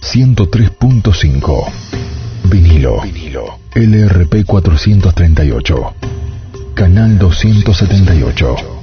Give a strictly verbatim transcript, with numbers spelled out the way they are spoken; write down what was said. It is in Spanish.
ciento tres punto cinco. Vinilo. Vinilo. L R P cuatrocientos treinta y ocho. Canal doscientos setenta y ocho.